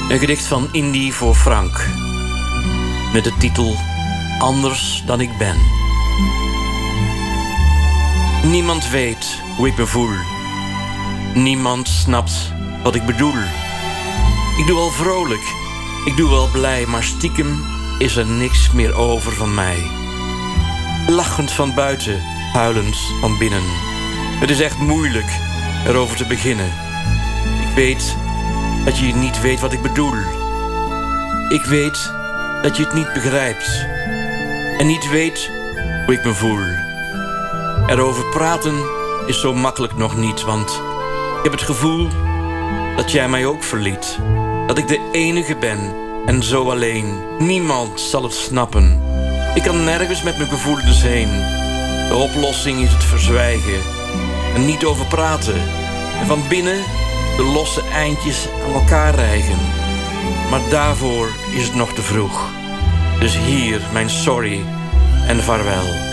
Een gedicht van Indy voor Frank. Met de titel Anders dan ik ben. Niemand weet hoe ik me voel. Niemand snapt wat ik bedoel. Ik doe wel vrolijk, ik doe wel blij, maar stiekem is er niks meer over van mij. Lachend van buiten, huilend van binnen. Het is echt moeilijk erover te beginnen. Ik weet dat je niet weet wat ik bedoel. Ik weet dat je het niet begrijpt. En niet weet hoe ik me voel. Erover praten is zo makkelijk nog niet, want ik heb het gevoel dat jij mij ook verliet. Dat ik de enige ben en zo alleen. Niemand zal het snappen. Ik kan nergens met mijn gevoelens heen. De oplossing is het verzwijgen. En niet over praten. En van binnen de losse eindjes aan elkaar rijgen. Maar daarvoor is het nog te vroeg. Dus hier mijn sorry en vaarwel.